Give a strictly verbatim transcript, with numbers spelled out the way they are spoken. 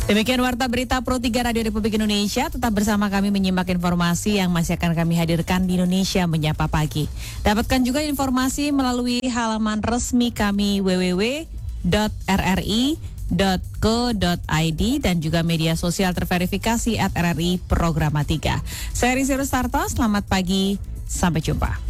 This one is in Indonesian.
Demikian Warta Berita Pro tiga Radio Republik Indonesia. Tetap bersama kami menyimak informasi yang masih akan kami hadirkan di Indonesia Menyapa Pagi. Dapatkan juga informasi melalui halaman resmi kami w w w titik r r i titik co titik i d dan juga media sosial terverifikasi at R R I Programa tiga. Saya Rizky Rustarto, selamat pagi, sampai jumpa.